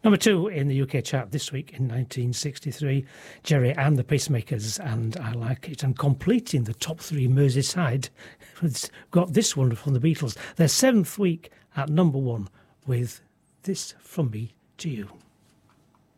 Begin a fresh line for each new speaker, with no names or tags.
Number 2 in the UK chart this week in 1963, Jerry and the Pacemakers, and I Like It. And completing the top 3, Merseyside, got this one from the Beatles. Their 7th week at number 1 with This From Me to You.